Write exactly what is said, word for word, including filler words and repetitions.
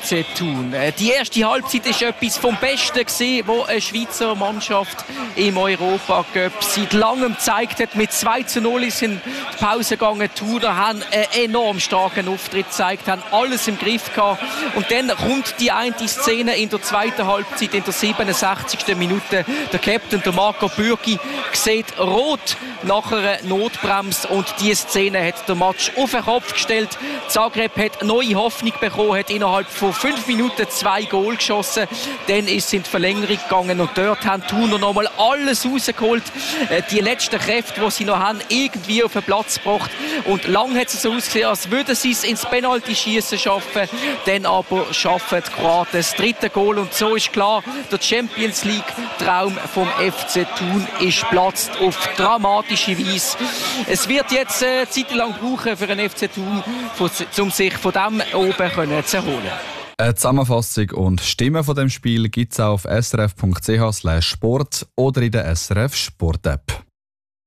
C Thun. Die erste Halbzeit war etwas vom Besten, was eine Schweizer Mannschaft im Europacup seit langem gezeigt hat. Mit zwei zu null ist in die Pause gegangen. Die Thuner haben einen enorm starken Auftritt gezeigt, haben alles im Griff gehabt. Und dann kommt die eine Szene in der zweiten Halbzeit, in der siebenundsechzigsten Minute. Der Captain, der Marco Bürki, sieht rot nach einer Notbremse. Und diese Szene hat der Match auf den Kopf gestellt. Zagreb hat neue Hoffnung bekommen, hat innerhalb von fünf Minuten zwei Goal geschossen. Dann ist es in die Verlängerung gegangen und dort haben die Thuner noch mal alles rausgeholt. Die letzten Kräfte, die sie noch haben, irgendwie auf den Platz gebracht. Und lang hat es so ausgesehen, als würden sie es ins Penalty-Schießen schaffen. Dann aber schaffen die Kroaten das dritte Goal. Und so ist klar, der Champions League-Traum vom F C Thun ist platzt auf dramatische Weise. Es wird jetzt eine Zeit lang brauchen für den F C Thun, um sich von dem oben zu erholen. Eine Zusammenfassung und Stimmen von dem Spiel gibt es auf s r f punkt c h slash sport oder in der S R F Sport App.